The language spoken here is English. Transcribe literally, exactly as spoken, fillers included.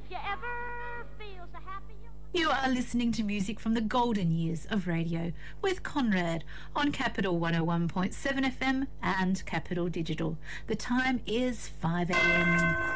you ever feel so happy you... You are listening to music from the golden years of radio with Conrad on Capital one oh one point seven F M and Capital Digital. The time is five a m